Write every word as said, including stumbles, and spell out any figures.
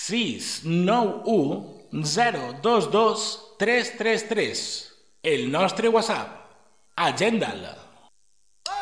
sis nou u zero dos dos tres tres tres. El nostre WhatsApp. Agenda'l.